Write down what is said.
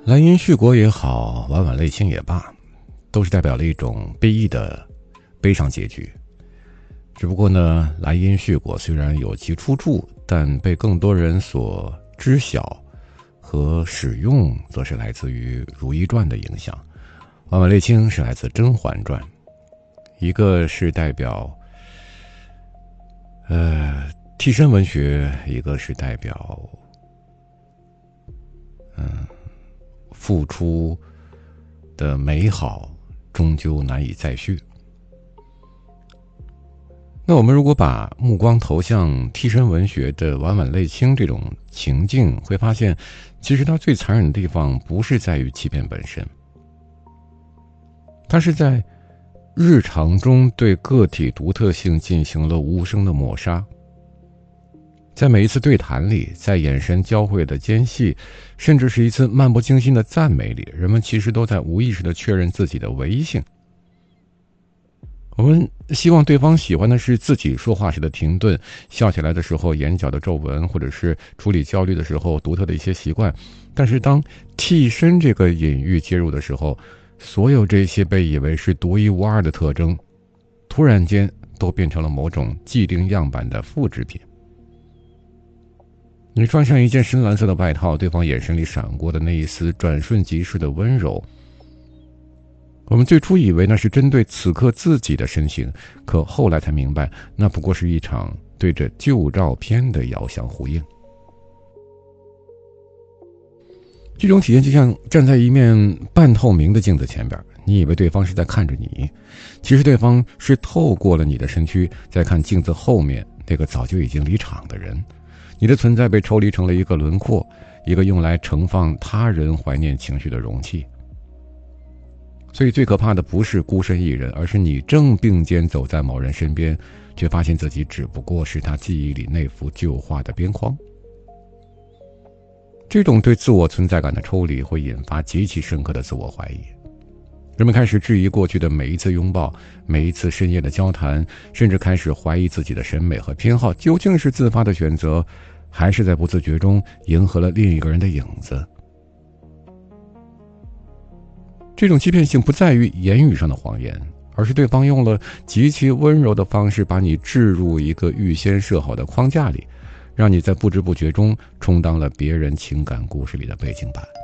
兰因絮果也好，婉婉泪倾也罢，都是代表了一种悲意的悲伤结局。只不过呢，兰因絮果虽然有其出处，但被更多人所知晓和使用，则是来自于《如懿传》的影响。婉婉泪倾是来自《甄嬛传》，一个是代表替身文学，一个是代表付出的美好终究难以再续。那我们如果把目光投向替身文学的婉婉泪倾这种情境，会发现其实它最残忍的地方不是在于欺骗本身，它是在日常中对个体独特性进行了无声的抹杀。在每一次对谈里，在眼神交汇的间隙，甚至是一次漫不经心的赞美里，人们其实都在无意识地确认自己的唯一性。我们希望对方喜欢的是自己说话时的停顿，笑起来的时候眼角的皱纹，或者是处理焦虑的时候独特的一些习惯。但是当替身这个隐喻介入的时候，所有这些被以为是独一无二的特征，突然间都变成了某种既定样板的复制品。你穿上一件深蓝色的外套，对方眼神里闪过的那一丝转瞬即逝的温柔，我们最初以为那是针对此刻自己的身形，可后来才明白，那不过是一场对着旧照片的遥相呼应。这种体验就像站在一面半透明的镜子前边，你以为对方是在看着你，其实对方是透过了你的身躯在看镜子后面那个早就已经离场的人。你的存在被抽离成了一个轮廓，一个用来盛放他人怀念情绪的容器。所以最可怕的不是孤身一人，而是你正并肩走在某人身边，却发现自己只不过是他记忆里那幅旧画的边框。这种对自我存在感的抽离会引发极其深刻的自我怀疑，人们开始质疑过去的每一次拥抱，每一次深夜的交谈，甚至开始怀疑自己的审美和偏好究竟是自发的选择，还是在不自觉中迎合了另一个人的影子。这种欺骗性不在于言语上的谎言，而是对方用了极其温柔的方式把你置入一个预先设好的框架里，让你在不知不觉中充当了别人情感故事里的背景板。